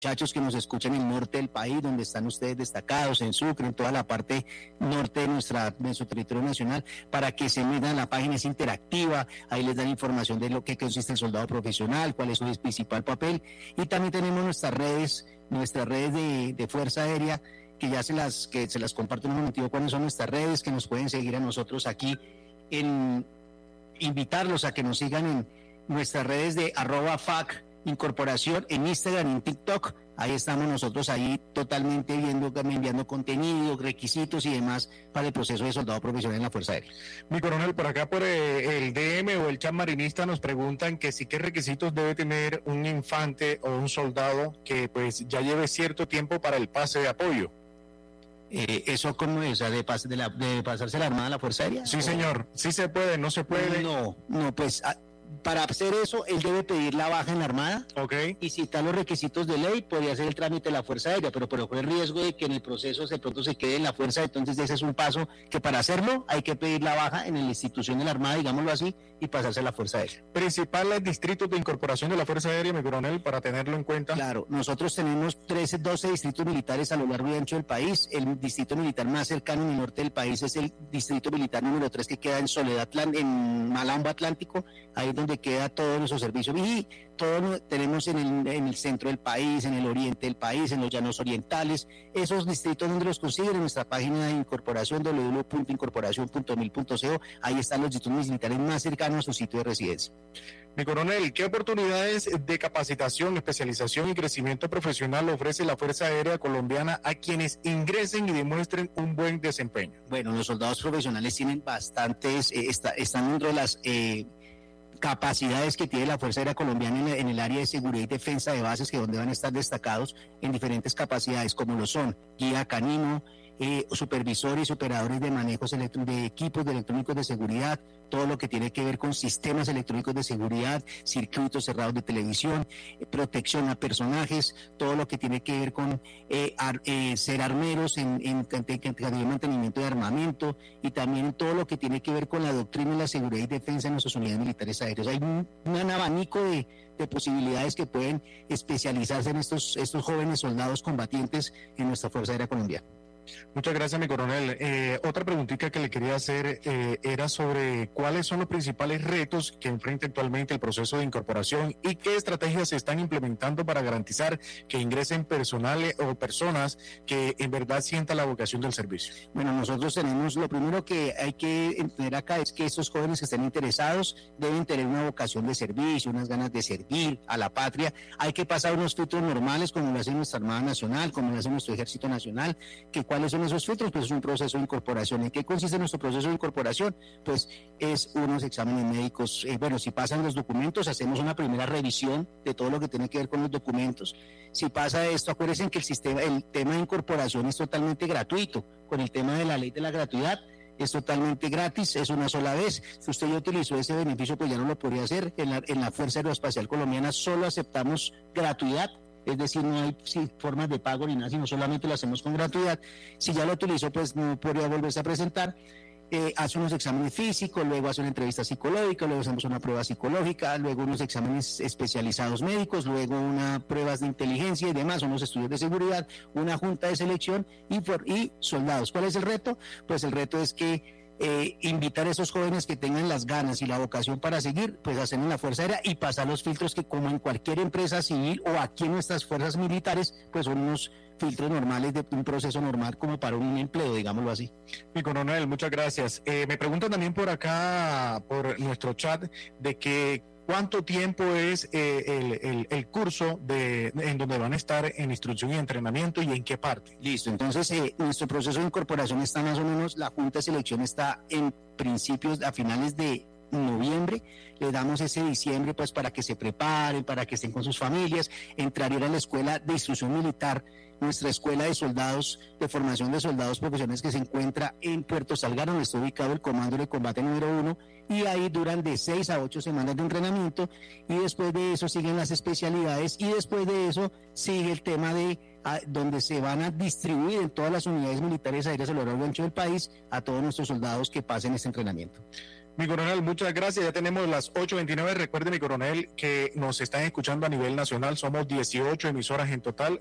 muchachos que nos escuchan en el norte del país, donde están ustedes destacados, en Sucre, en toda la parte norte de nuestro territorio nacional, para que se metan a la página, es interactiva, ahí les dan información de lo que consiste el soldado profesional, cuál es su principal papel, y también tenemos nuestras redes de Fuerza Aérea, que ya se las comparto en un momentito cuáles son nuestras redes, que nos pueden seguir a nosotros aquí, invitarlos a que nos sigan en nuestras redes de @FAC Incorporación en Instagram y en TikTok. Ahí estamos nosotros ahí totalmente enviando contenido, requisitos y demás para el proceso de soldado profesional en la Fuerza Aérea. Mi coronel, por acá por el DM o el chat marinista nos preguntan que sí, qué requisitos debe tener un infante o un soldado que pues ya lleve cierto tiempo para el pase de apoyo. ¿Eso cómo es? O sea, de pasarse la Armada a la Fuerza Aérea? Sí, señor. ¿Sí se puede? ¿No se puede? No, pues para hacer eso, él debe pedir la baja en la Armada. Ok. Y citar los requisitos de ley, podría hacer el trámite de la Fuerza Aérea, pero con el riesgo de que en el proceso de pronto se quede en la Fuerza, entonces ese es un paso que para hacerlo hay que pedir la baja en la institución de la Armada, digámoslo así, y pasarse a la Fuerza Aérea. Principales distritos de incorporación de la Fuerza Aérea, mi coronel, para tenerlo en cuenta. Claro, nosotros tenemos 12 distritos militares a lo largo y ancho del país. El distrito militar más cercano en el norte del país es el distrito militar número 3, que queda en Soledad, en Malambo Atlántico, ahí es donde queda todo nuestro servicio. Y todo tenemos en el centro del país, en el oriente del país, en los llanos orientales. Esos distritos donde los consiguen en nuestra página de incorporación, www.incorporacion.mil.co. Ahí están los distritos militares más cercanos a su sitio de residencia. Mi coronel, ¿qué oportunidades de capacitación, especialización y crecimiento profesional ofrece la Fuerza Aérea Colombiana a quienes ingresen y demuestren un buen desempeño? Bueno, los soldados profesionales tienen bastantes, están dentro de las capacidades que tiene la Fuerza Aérea Colombiana en el área de seguridad y defensa de bases, que donde van a estar destacados en diferentes capacidades, como lo son guía canino, supervisores y operadores de manejos de equipos de electrónicos de seguridad, todo lo que tiene que ver con sistemas electrónicos de seguridad, circuitos cerrados de televisión, protección a personajes, todo lo que tiene que ver con ser armeros en categoría de mantenimiento de armamento, y también todo lo que tiene que ver con la doctrina de la seguridad y defensa en nuestras unidades militares aéreas. Hay un abanico de posibilidades que pueden especializarse en estos jóvenes soldados combatientes en nuestra Fuerza Aérea Colombiana. Muchas gracias, mi coronel. Otra preguntita que le quería hacer era sobre cuáles son los principales retos que enfrenta actualmente el proceso de incorporación y qué estrategias se están implementando para garantizar que ingresen personales o personas que en verdad sientan la vocación del servicio. Bueno, nosotros tenemos, lo primero que hay que entender acá es que estos jóvenes que estén interesados deben tener una vocación de servicio, unas ganas de servir a la patria. Hay que pasar unos filtros normales, como lo hace nuestra Armada Nacional, como lo hace nuestro Ejército Nacional. ¿Cuáles son esos filtros? Pues es un proceso de incorporación. ¿En qué consiste nuestro proceso de incorporación? Pues es unos exámenes médicos. Bueno, si pasan los documentos, hacemos una primera revisión de todo lo que tiene que ver con los documentos. Si pasa esto, acuérdense que el tema de incorporación es totalmente gratuito. Con el tema de la ley de la gratuidad, es totalmente gratis, es una sola vez. Si usted ya utilizó ese beneficio, pues ya no lo podría hacer. En la Fuerza Aeroespacial Colombiana solo aceptamos gratuidad. Es decir, no hay formas de pago ni nada, sino solamente lo hacemos con gratuidad. Si ya lo utilizó, pues no podría volverse a presentar. Hace unos exámenes físicos, luego hace una entrevista psicológica, luego hacemos una prueba psicológica, luego unos exámenes especializados médicos, luego unas pruebas de inteligencia y demás, unos estudios de seguridad, una junta de selección y soldados. ¿Cuál es el reto? Pues el reto es que invitar a esos jóvenes que tengan las ganas y la vocación para seguir, pues hacer en la Fuerza Aérea y pasar los filtros que, como en cualquier empresa civil o aquí en nuestras fuerzas militares, pues son unos filtros normales de un proceso normal como para un empleo, digámoslo así. Mi coronel, muchas gracias. Me preguntan también por acá, por nuestro chat, de que ¿cuánto tiempo es el curso en donde van a estar en instrucción y entrenamiento y en qué parte? Listo, entonces nuestro proceso de incorporación está más o menos, la Junta de Selección está en principios, a finales de noviembre, le damos ese diciembre pues para que se preparen, para que estén con sus familias, entrarían a la escuela de instrucción militar, nuestra escuela de soldados, de formación de soldados profesionales que se encuentra en Puerto Salgar, donde está ubicado el Comando de Combate número 1, y ahí duran de 6 a 8 semanas de entrenamiento, y después de eso siguen las especialidades, y después de eso sigue el tema de donde se van a distribuir en todas las unidades militares aéreas a lo largo y ancho del país a todos nuestros soldados que pasen este entrenamiento. Mi coronel, muchas gracias. Ya tenemos las 8:29. Recuerde, mi coronel, que nos están escuchando a nivel nacional. Somos 18 emisoras en total.